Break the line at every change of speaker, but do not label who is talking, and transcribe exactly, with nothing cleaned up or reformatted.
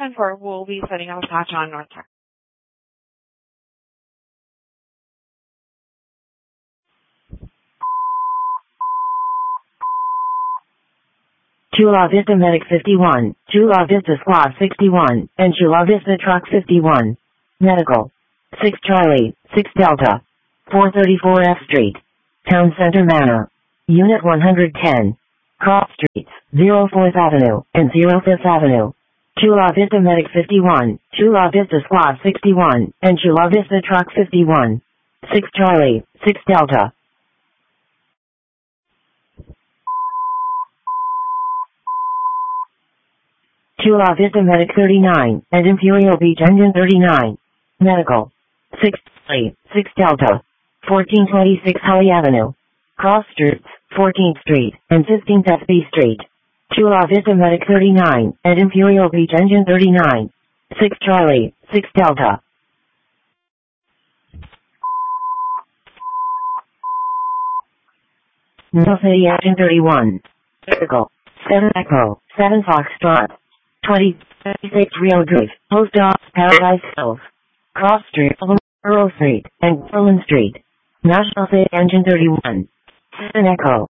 ten four, we'll be setting up a patch on North Texas.
Chula Vista Medic fifty-one, Chula Vista Squad sixty-one, and Chula Vista Truck fifty-one. Medical. six Charlie, six Delta. four thirty-four F Street. Town Center Manor. Unit one hundred ten. Cross Streets, zero fourth Avenue, and zero fifth Avenue. Chula Vista Medic fifty-one, Chula Vista Squad sixty-one, and Chula Vista Truck fifty-one. six Charlie, six Delta. Chula Vista Medic thirty-nine, and Imperial Beach Engine thirty-nine. Medical. six Charlie, six Delta. fourteen twenty-six Holly Avenue. Cross Streets, fourteenth Street, and fifteenth F B Street. Chula Vista Medic thirty-nine, and Imperial Beach Engine thirty-nine. six Charlie, six Delta. Mill City Engine thirty-one. Medical. seven Echo, seven Foxtrot. twenty thirty-six Rio Drive, Post Office Paradise Hills. Cross Street, Earl Street, and Berlin Street. National City Engine thirty-one. seven Echo,